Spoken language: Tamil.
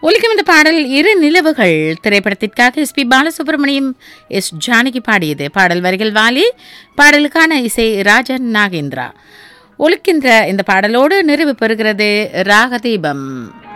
ஒலிக்கும் இந்த பாடல் இரு நிலவுகள் திரைப்படத்திற்காக எஸ்பி பாலசுப்ரமணியம் எஸ் ஜானகி பாடியது. பாடல் வரிகள் வாலி, பாடலுக்கான இசை ராஜன் நாகேந்திரா. ஒலிக்கின்ற இந்த பாடலோடு நிறைவு பெறுகிறது ராகதீபம்.